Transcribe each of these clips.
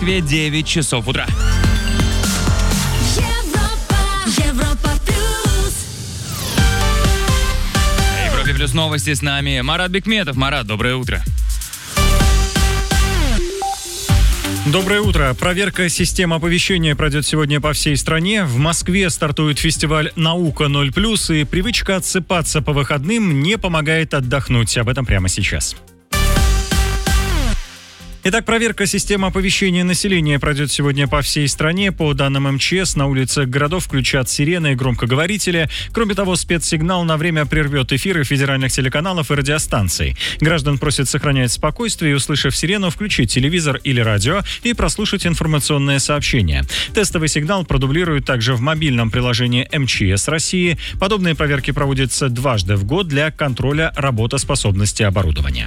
Москве 9 часов утра. Европа плюс. Европе плюс новости, с нами Марат Бекметов. Марат, доброе утро. Доброе утро. Проверка систем оповещения пройдет сегодня по всей стране. В Москве стартует фестиваль «Наука 0+», и привычка отсыпаться по выходным не помогает отдохнуть. Об этом прямо сейчас. Итак, проверка системы оповещения населения пройдет сегодня по всей стране. По данным МЧС, на улицах городов включат сирены и громкоговорители. Кроме того, спецсигнал на время прервет эфиры федеральных телеканалов и радиостанций. Граждан просят сохранять спокойствие и, услышав сирену, включить телевизор или радио и прослушать информационное сообщение. Тестовый сигнал продублируют также в мобильном приложении МЧС России. Подобные проверки проводятся дважды в год для контроля работоспособности оборудования.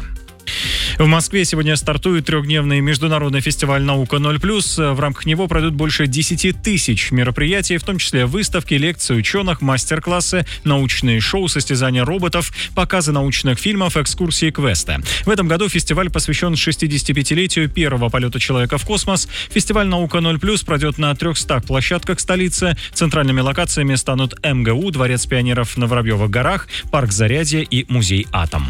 В Москве сегодня стартует трехдневный международный фестиваль «Наука 0+». В рамках него пройдут больше 10 тысяч мероприятий, в том числе выставки, лекции ученых, мастер-классы, научные шоу, состязания роботов, показы научных фильмов, экскурсии, квесты. В этом году фестиваль посвящен 65-летию первого полета человека в космос. Фестиваль «Наука 0+» пройдет на 300 площадках столицы. Центральными локациями станут МГУ, Дворец пионеров на Воробьевых горах, парк Зарядье и музей «Атом».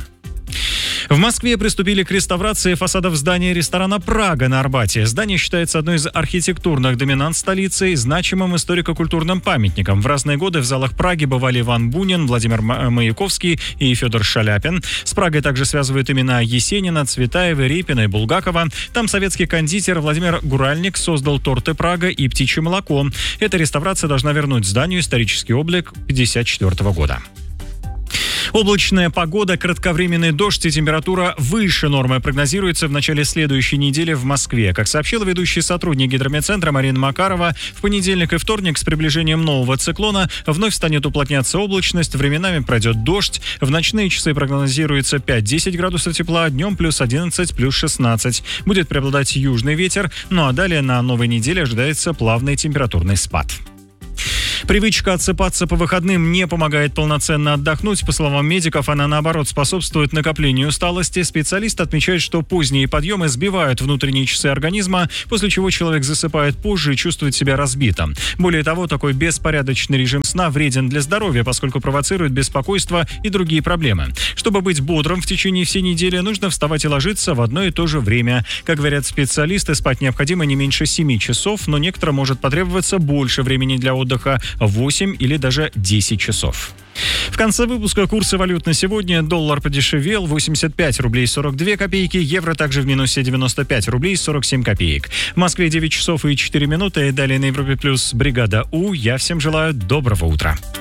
В Москве приступили к реставрации фасадов здания ресторана «Прага» на Арбате. Здание считается одной из архитектурных доминант столицы и значимым историко-культурным памятником. В разные годы в залах Праги бывали Иван Бунин, Владимир Маяковский и Федор Шаляпин. С Прагой также связывают имена Есенина, Цветаева, Репина и Булгакова. Там советский кондитер Владимир Гуральник создал торты «Прага» и птичье молоко. Эта реставрация должна вернуть зданию исторический облик 1954 года. Облачная погода, кратковременный дождь и температура выше нормы прогнозируется в начале следующей недели в Москве. Как сообщила ведущий сотрудник гидрометцентра Марина Макарова, в понедельник и вторник с приближением нового циклона вновь станет уплотняться облачность, временами пройдет дождь. В ночные часы прогнозируется 5-10 градусов тепла, днем плюс 11, плюс 16. Будет преобладать южный ветер, ну а далее на новой неделе ожидается плавный температурный спад. Привычка отсыпаться по выходным не помогает полноценно отдохнуть. По словам медиков, она, наоборот, способствует накоплению усталости. Специалист отмечает, что поздние подъемы сбивают внутренние часы организма, после чего человек засыпает позже и чувствует себя разбитым. Более того, такой беспорядочный режим сна вреден для здоровья, поскольку провоцирует беспокойство и другие проблемы. Чтобы быть бодрым в течение всей недели, нужно вставать и ложиться в одно и то же время. Как говорят специалисты, спать необходимо не меньше 7 часов, но некоторым может потребоваться больше времени для отдыха – 8 или даже 10 часов. В конце выпуска курсы валют на сегодня. Доллар подешевел, 85 рублей 42 копейки, евро также в минусе 95 рублей 47 копеек. В Москве 9 часов и 4 минуты. Далее на Европе плюс бригада У. Я всем желаю доброго утра.